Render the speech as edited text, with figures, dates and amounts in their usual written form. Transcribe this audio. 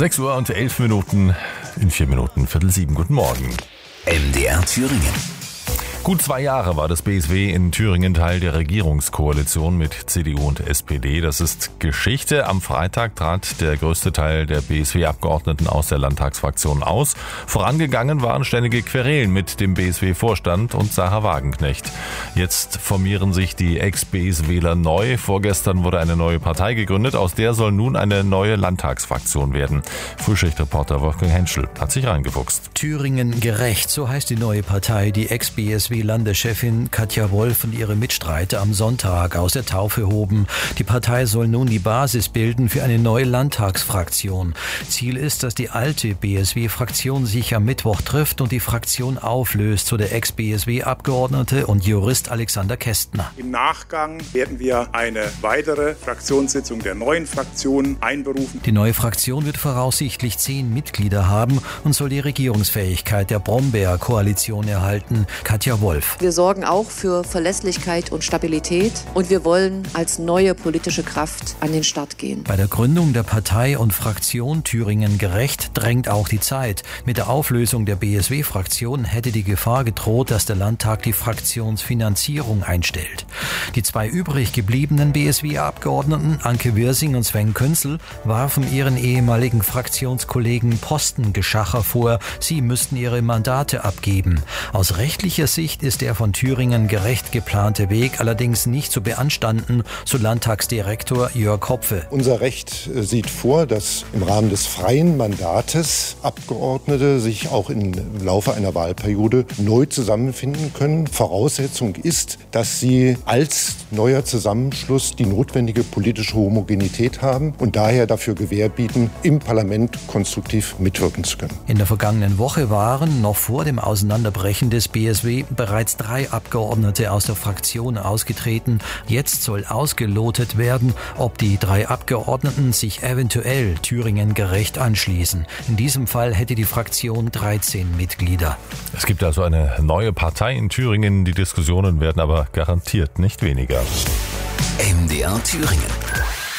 6 Uhr und 11 Minuten, in 4 Minuten, 6:45. Guten Morgen. MDR Thüringen. Gut 2 Jahre war das BSW in Thüringen Teil der Regierungskoalition mit CDU und SPD. Das ist Geschichte. Am Freitag trat der größte Teil der BSW-Abgeordneten aus der Landtagsfraktion aus. Vorangegangen waren ständige Querelen mit dem BSW-Vorstand und Sarah Wagenknecht. Jetzt formieren sich die Ex-BSWler neu. Vorgestern wurde eine neue Partei gegründet. Aus der soll nun eine neue Landtagsfraktion werden. Frühschichtreporter Wolfgang Henschel hat sich reingefuchst. Thüringen gerecht, so heißt die neue Partei. Die Ex-BSW-Landeschefin Katja Wolf und ihre Mitstreiter am Sonntag aus der Taufe hoben. Die Partei soll nun die Basis bilden für eine neue Landtagsfraktion. Ziel ist, dass die alte BSW-Fraktion sich am Mittwoch trifft und die Fraktion auflöst, so der Ex-BSW-Abgeordnete und Jurist Alexander Kästner. Im Nachgang werden wir eine weitere Fraktionssitzung der neuen Fraktion einberufen. Die neue Fraktion wird voraussichtlich 10 Mitglieder haben und soll die Regierungsfähigkeit der Brombeer-Koalition erhalten. Katja Wolf. Wir sorgen auch für Verlässlichkeit und Stabilität und wir wollen als neue politische Kraft an den Start gehen. Bei der Gründung der Partei und Fraktion Thüringen gerecht drängt auch die Zeit. Mit der Auflösung der BSW-Fraktion hätte die Gefahr gedroht, dass der Landtag die Fraktionsfinanzierung einstellt. Die 2 übrig gebliebenen BSW-Abgeordneten, Anke Wirsing und Sven Künzel, warfen ihren ehemaligen Fraktionskollegen Postengeschacher vor, sie müssten ihre Mandate abgeben. Aus rechtlicher Sicht ist der von Thüringen gerecht geplante Weg allerdings nicht zu beanstanden, so Landtagsdirektor Jörg Hopfe. Unser Recht sieht vor, dass im Rahmen des freien Mandates Abgeordnete sich auch im Laufe einer Wahlperiode neu zusammenfinden können. Voraussetzung ist, dass sie als neuer Zusammenschluss die notwendige politische Homogenität haben und daher dafür Gewähr bieten, im Parlament konstruktiv mitwirken zu können. In der vergangenen Woche waren noch vor dem Auseinanderbrechen des BSW bereits 3 Abgeordnete aus der Fraktion ausgetreten. Jetzt soll ausgelotet werden, ob die 3 Abgeordneten sich eventuell Thüringen gerecht anschließen. In diesem Fall hätte die Fraktion 13 Mitglieder. Es gibt also eine neue Partei in Thüringen. Die Diskussionen werden aber garantiert nicht weniger. MDR Thüringen.